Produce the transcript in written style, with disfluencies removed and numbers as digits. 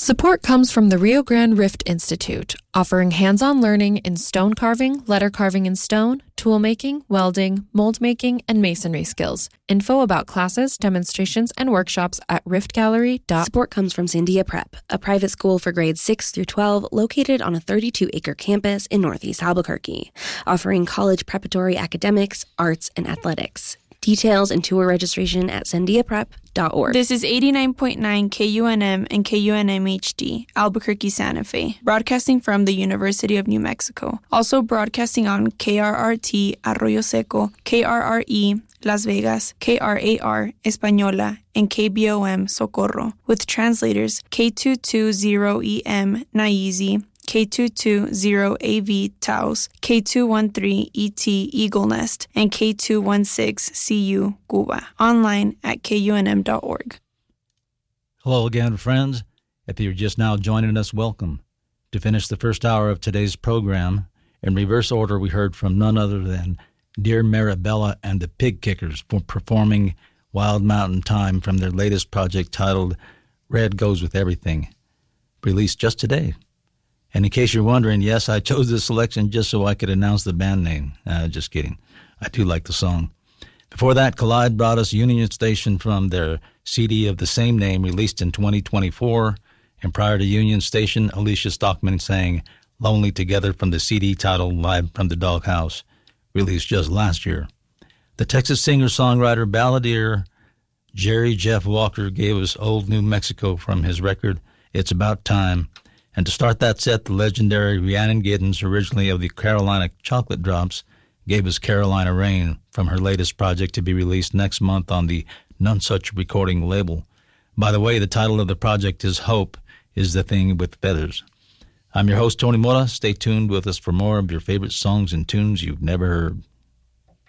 Support comes from the Rio Grande Rift Institute, offering hands-on learning in stone carving, letter carving in stone, tool making, welding, mold making, and masonry skills. Info about classes, demonstrations, and workshops at riftgallery.org. Support comes from Sandia Prep, a private school for grades 6 through 12 located on a 32-acre campus in Northeast Albuquerque, offering college preparatory academics, arts, and athletics. Details and tour registration at sandiaprep.org. This is 89.9 KUNM and KUNM-HD, Albuquerque, Santa Fe, broadcasting from the University of New Mexico. Also broadcasting on KRRT Arroyo Seco, KRRE Las Vegas, KRAR Española, and KBOM Socorro, with translators K220EM Naizi, K220AV Taos, K213ET Eagle Nest, and K216CU Cuba. Online at KUNM.org. Hello again, friends. If you're just now joining us, welcome. To finish the first hour of today's program, in reverse order, we heard from none other than Dear Marabella and the Pig Kickers for performing Wild Mountain Time from their latest project titled Red Goes With Everything, released just today. And in case you're wondering, yes, I chose this selection just so I could announce the band name. Just kidding. I do like the song. Before that, Collide brought us Union Station from their CD of the same name, released in 2024. And prior to Union Station, Alicia Stockman sang Lonely Together from the CD titled Live from the Doghouse, released just last year. The Texas singer-songwriter balladeer Jerry Jeff Walker gave us Old New Mexico from his record It's About Time. And to start that set, the legendary Rhiannon Giddens, originally of the Carolina Chocolate Drops, gave us Carolina Rain from her latest project to be released next month on the None Such recording label. By the way, the title of the project is Hope is the Thing with Feathers. I'm your host, Tony Mora. Stay tuned with us for more of your favorite songs and tunes you've never heard.